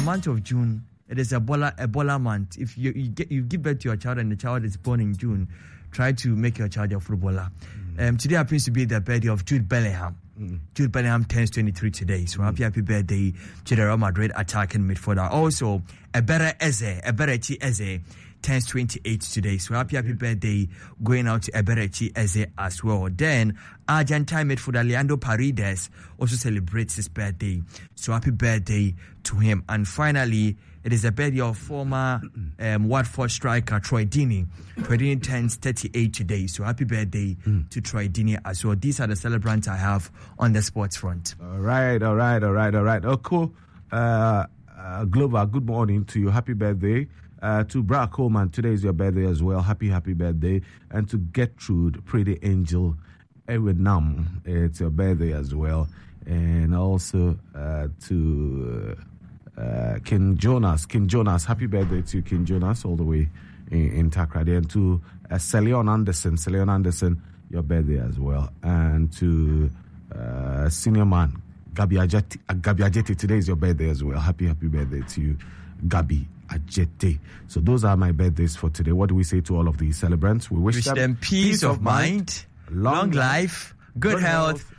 month of June, it is Ebola month. If you give birth to your child and the child is born in June, try to make your child a footballer. Today happens to be the birthday of Jude Bellingham. Jude Bellingham turns 23 today. So happy birthday to the Real Madrid attacking midfielder. Also, Eberechi Eze turns 28 today. So happy birthday going out to Eberechi Eze as well. Then Argentine midfielder Leandro Paredes also celebrates his birthday. So happy birthday to him. And finally, it is the birthday of former Watford striker Troy Deeney. Troy Deeney turns 38 today. So happy birthday to Troy Deeney as well. These are the celebrants I have on the sports front. All right. Oh, cool. Glover, good morning to you. Happy birthday. To Brad Coleman, today is your birthday as well. Happy birthday. And to Gertrude, Pretty Angel Ewenam, it's your birthday as well. And also to King Jonas, happy birthday to King Jonas all the way in Takrady. And to Celion Anderson, your birthday as well. And to senior man, Gabi Ajeti, today is your birthday as well. Happy birthday to you, Gabi Ajete. So those are my birthdays for today. What do we say to all of these celebrants? We wish them peace of mind, long life, good health,